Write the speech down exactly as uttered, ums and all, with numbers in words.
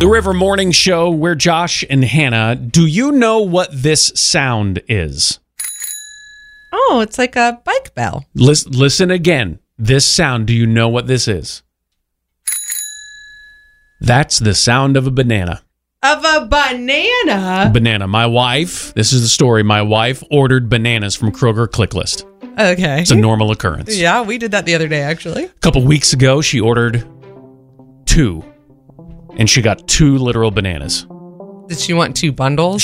The River Morning Show, we're Josh and Hannah. Do you know what this sound is? Oh, it's like a bike bell. Listen, listen again. This sound, do you know what this is? That's the sound of a banana. Of a banana? Banana. My wife, this is the story, my wife ordered bananas from Kroger ClickList. Okay. It's a normal occurrence. Yeah, we did that the other day, actually. A couple weeks ago, she ordered two. And she got two literal bananas. Did she want two bundles?